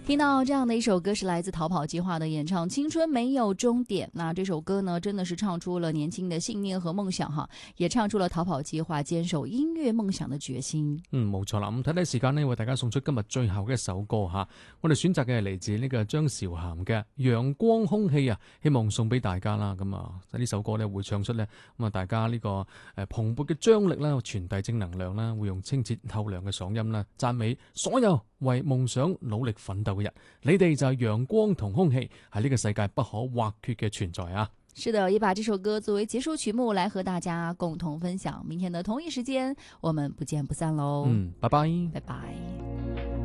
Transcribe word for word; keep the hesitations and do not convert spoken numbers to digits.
听到这样的一首歌是来自逃跑计划的演唱《青春没有終點》。那這首歌呢真的是唱出了年輕的信念和夢想哈，也唱出了逃跑計劃堅守音樂夢想的決心。 嗯，冇錯啦。咁睇睇時間呢，為大家送出今日最後嘅一首歌吓。我哋選擇嘅係嚟自呢個張韶涵嘅《陽光空氣》啊，希望送俾大家啦。咁啊，呢首歌呢會唱出呢，咁啊大家呢個誒蓬勃嘅張力啦，傳遞正能量啦，會用清澈透亮嘅嗓音啦，讚美所有為夢想努力奮鬥嘅人。你哋就係陽光同空氣，係呢個世界不可或缺嘅存在啊！ 是的，也把這首歌作為結束曲目來和大家共同分享。明天的同一時間，我們不見不散嘍！ 嗯，拜拜， 拜拜。